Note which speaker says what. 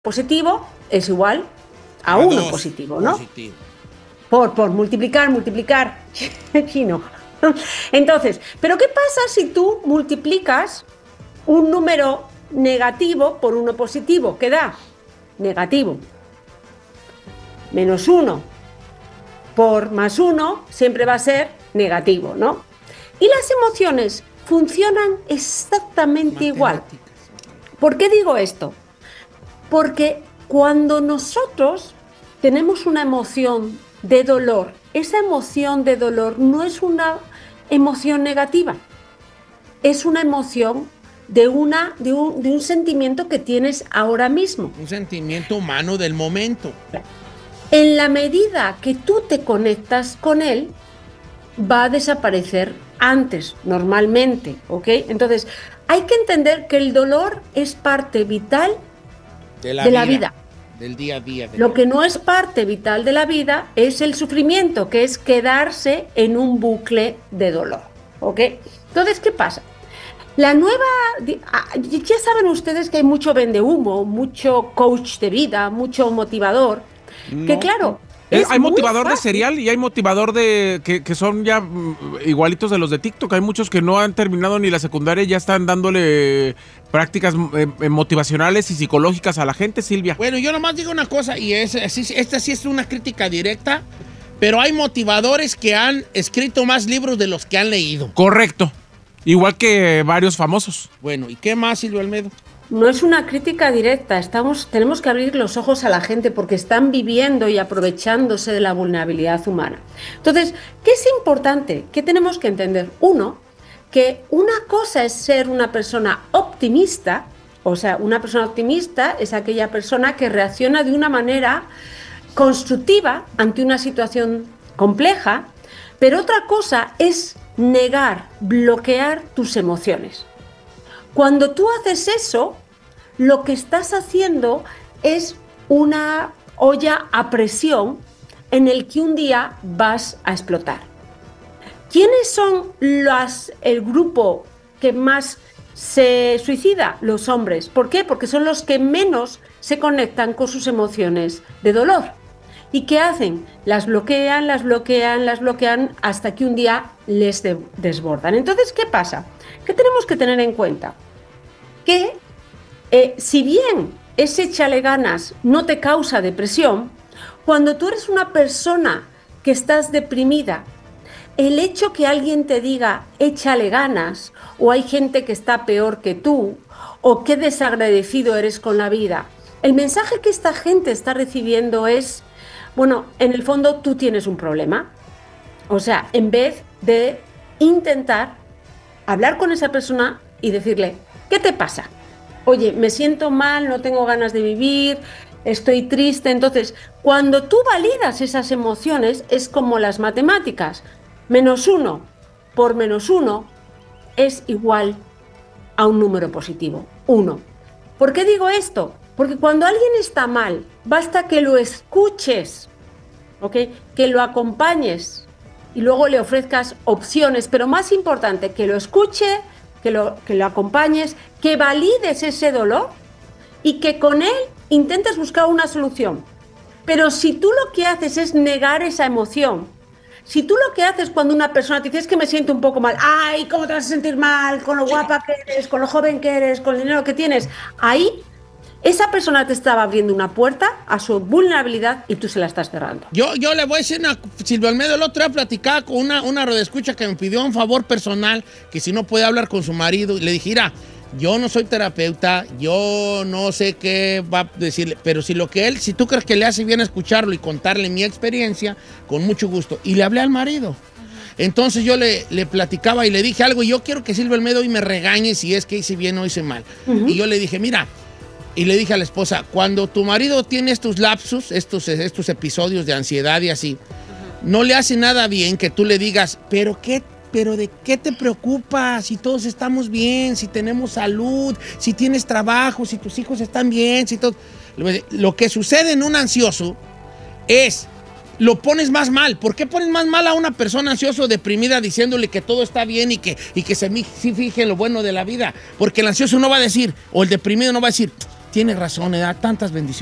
Speaker 1: positivo es igual a 1 positivo, ¿no?
Speaker 2: Positivo.
Speaker 1: Por multiplicar, chino. Entonces, ¿pero qué pasa si tú multiplicas un número negativo por 1 positivo? ¿Qué da? Negativo. -1 por +1 siempre va a ser negativo, ¿no? Y las emociones funcionan exactamente igual. ¿Por qué digo esto? Porque cuando nosotros tenemos una emoción de dolor, esa emoción de dolor no es una emoción negativa, es una emoción de un sentimiento que tienes ahora mismo.
Speaker 2: Un sentimiento humano del momento.
Speaker 1: En la medida que tú te conectas con él, va a desaparecer antes, normalmente, ¿ok? Entonces, hay que entender que el dolor es parte vital de la vida.
Speaker 2: Del día a día.
Speaker 1: Lo que no es parte vital de la vida es el sufrimiento, que es quedarse en un bucle de dolor, ¿ok? Entonces, ¿qué pasa? Ya saben ustedes que hay mucho vendehumo, mucho coach de vida, mucho motivador, que claro...
Speaker 3: Hay motivador de cereal y hay motivador de que son ya igualitos de los de TikTok. Hay muchos que no han terminado ni la secundaria y ya están dándole prácticas motivacionales y psicológicas a la gente, Silvia.
Speaker 2: Bueno, yo nomás digo una cosa, y esta sí es una crítica directa, pero hay motivadores que han escrito más libros de los que han leído.
Speaker 3: Correcto. Igual que varios famosos.
Speaker 2: Bueno, ¿y qué más, Silvio Almedo?
Speaker 1: No es una crítica directa, tenemos que abrir los ojos a la gente porque están viviendo y aprovechándose de la vulnerabilidad humana. Entonces, ¿qué es importante? ¿Qué tenemos que entender? Uno, que una cosa es ser una persona optimista, o sea, una persona optimista es aquella persona que reacciona de una manera constructiva ante una situación compleja, pero otra cosa es negar, bloquear tus emociones. Cuando tú haces eso, lo que estás haciendo es una olla a presión en el que un día vas a explotar. ¿Quiénes son el grupo que más se suicida? Los hombres. ¿Por qué? Porque son los que menos se conectan con sus emociones de dolor. ¿Y qué hacen? Las bloquean hasta que un día les desbordan. Entonces, ¿qué pasa? ¿Qué tenemos que tener en cuenta? Que si bien ese échale ganas no te causa depresión, cuando tú eres una persona que estás deprimida, el hecho que alguien te diga échale ganas, o hay gente que está peor que tú, o qué desagradecido eres con la vida, el mensaje que esta gente está recibiendo es, bueno, en el fondo tú tienes un problema. O sea, en vez de intentar hablar con esa persona y decirle, ¿qué te pasa? Oye, me siento mal, no tengo ganas de vivir, estoy triste. Entonces, cuando tú validas esas emociones, es como las matemáticas. -1 por -1 es igual a un número positivo, 1. ¿Por qué digo esto? Porque cuando alguien está mal, basta que lo escuches, ¿ok? Que lo acompañes y luego le ofrezcas opciones, pero más importante, que lo escuche, que lo acompañes, que valides ese dolor y que con él intentes buscar una solución. Pero si tú lo que haces es negar esa emoción, si tú lo que haces cuando una persona te dice es que me siento un poco mal, ¡ay, cómo te vas a sentir mal! Con lo guapa que eres, con lo joven que eres, con el dinero que tienes, ahí esa persona te estaba abriendo una puerta a su vulnerabilidad y tú se la estás cerrando.
Speaker 2: Yo le voy a decir Silvio Almedo, el otro día platicaba con una radioescucha que me pidió un favor personal, que si no puede hablar con su marido, y le dije, mira, yo no soy terapeuta, yo no sé qué va a decirle, pero si tú crees que le hace bien escucharlo y contarle mi experiencia, con mucho gusto. Y le hablé al marido. Entonces yo le platicaba y le dije algo, y yo quiero que Silvio Almedo hoy me regañe si es que hice bien o hice mal. Y yo le dije, mira, y le dije a la esposa, cuando tu marido tiene estos lapsus, estos episodios de ansiedad y así, no le hace nada bien que tú le digas, ¿pero de qué te preocupas? Si todos estamos bien, si tenemos salud, si tienes trabajo, si tus hijos están bien, si todo. Lo que sucede en un ansioso es, lo pones más mal. ¿Por qué pones más mal a una persona ansiosa o deprimida diciéndole que todo está bien y que se fije en lo bueno de la vida? Porque el ansioso no va a decir, o el deprimido no va a decir, tiene razón, da tantas bendiciones.